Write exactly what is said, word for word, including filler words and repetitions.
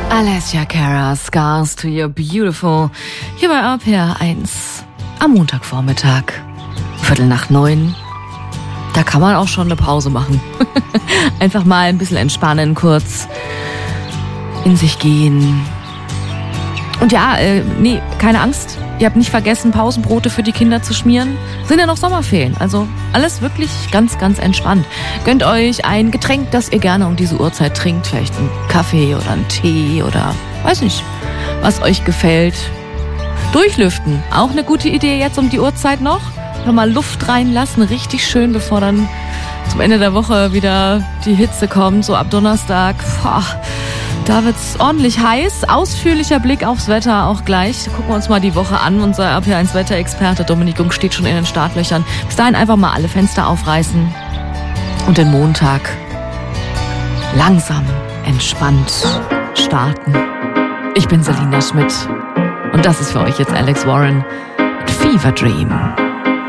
Alessia Cara, Scars to Your Beautiful, hier bei R P R eins am Montagvormittag, Viertel nach neun. Da kann man auch schon eine Pause machen. Einfach mal ein bisschen entspannen, kurz in sich gehen. Und ja, äh, nee, keine Angst. Ihr habt nicht vergessen, Pausenbrote für die Kinder zu schmieren. Sind ja noch Sommerferien, also alles wirklich ganz, ganz entspannt. Gönnt euch ein Getränk, das ihr gerne um diese Uhrzeit trinkt. Vielleicht einen Kaffee oder einen Tee oder weiß nicht, was euch gefällt. Durchlüften, auch eine gute Idee jetzt um die Uhrzeit noch. Nochmal Luft reinlassen, richtig schön, bevor dann zum Ende der Woche wieder die Hitze kommt, so ab Donnerstag. Boah, da wird's ordentlich heiß. Ausführlicher Blick aufs Wetter auch gleich. Da gucken wir uns mal die Woche an. Unser R P R eins Wetterexperte Dominik Jung steht schon in den Startlöchern. Bis dahin einfach mal alle Fenster aufreißen und den Montag langsam, entspannt starten. Ich bin Selina Schmidt und das ist für euch jetzt Alex Warren mit Fever Dream.